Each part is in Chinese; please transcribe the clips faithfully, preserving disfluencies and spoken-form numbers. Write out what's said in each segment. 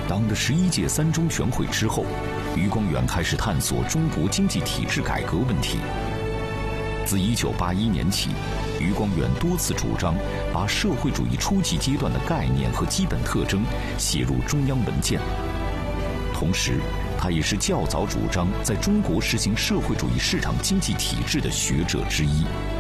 党的十一届三中全会之后，余光远开始探索中国经济体制改革问题。自一九八一年起，余光远多次主张把社会主义初级阶段的概念和基本特征写入中央文件。同时，他也是较早主张在中国实行社会主义市场经济体制的学者之一。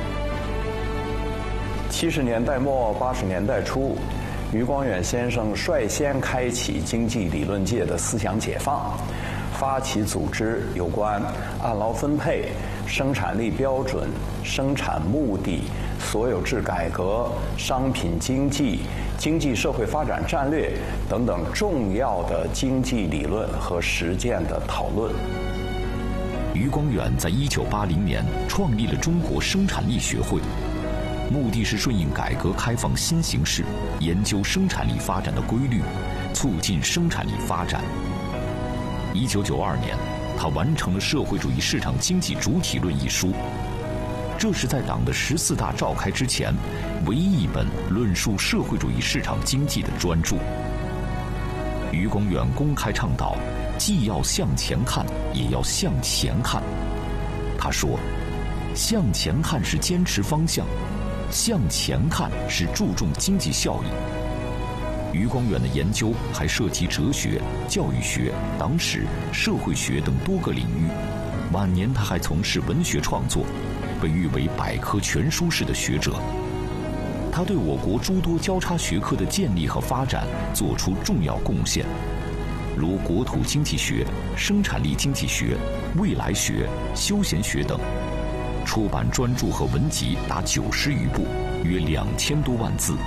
七十年代末八十年代初，余光远先生率先开启经济理论界的思想解放，发起组织有关按劳分配、生产力标准、生产目的、所有制改革、商品经济、经济社会发展战略等等重要的经济理论和实践的讨论。 余光远在一九八零年创立了中国生产力学会，目的是顺应改革开放新形势，研究生产力发展的规律，促进生产力发展。一九九二年，他完成了《社会主义市场经济主体论》一书，这是在党的十四大召开之前唯一一本论述社会主义市场经济的专著。余光远公开倡导，既要向前看，也要向前看。他说，向前看是坚持方向，向前看是注重经济效益。余光远的研究还涉及哲学、教育学、党史、社会学等多个领域。晚年他还从事文学创作，被誉为百科全书式的学者。他对我国诸多交叉学科的建立和发展做出重要贡献，如国土经济学、生产力经济学、未来学、休闲学等。出版专著和文集达九十余部，约两千多万字。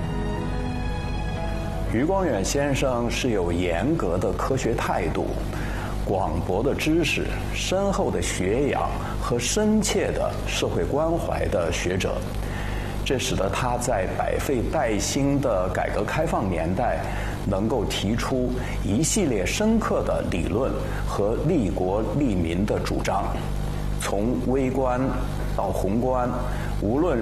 余光远先生是有严格的科学态度、广博的知识、深厚的学养和深切的社会关怀的学者，这使得他在百废待兴的改革开放年代，能够提出一系列深刻的理论和利国利民的主张，从微观到宏观，无论